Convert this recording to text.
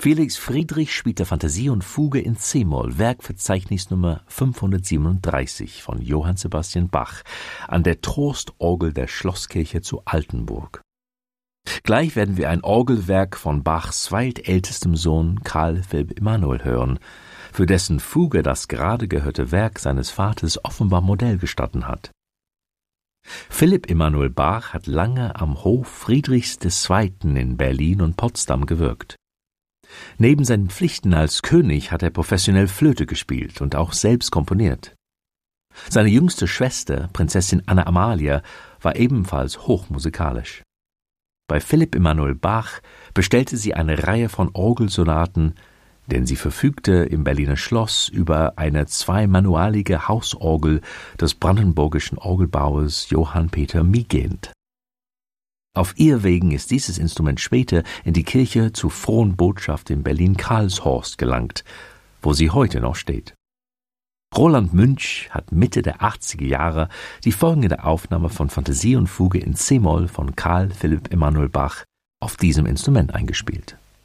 Felix Friedrich spielte Fantasie und Fuge in C-Moll, Werkverzeichnis Nummer 537 von Johann Sebastian Bach, an der Trostorgel der Schlosskirche zu Altenburg. Gleich werden wir ein Orgelwerk von Bachs zweitältestem Sohn Karl Philipp Emanuel hören, für dessen Fuge das gerade gehörte Werk seines Vaters offenbar Modell gestanden hat. Philipp Emanuel Bach hat lange am Hof Friedrichs II. In Berlin und Potsdam gewirkt. Neben seinen Pflichten als König hat er professionell Flöte gespielt und auch selbst komponiert. Seine jüngste Schwester, Prinzessin Anna Amalia, war ebenfalls hochmusikalisch. Bei Philipp Emanuel Bach bestellte sie eine Reihe von Orgelsonaten, denn sie verfügte im Berliner Schloss über eine zweimanualige Hausorgel des brandenburgischen Orgelbauers Johann Peter Migent. Auf Irrwegen ist dieses Instrument später in die Kirche zur Frohen Botschaft in Berlin-Karlshorst gelangt, wo sie heute noch steht. Roland Münch hat Mitte der 80er Jahre die folgende Aufnahme von Fantasie und Fuge in C-Moll von Karl Philipp Emanuel Bach auf diesem Instrument eingespielt.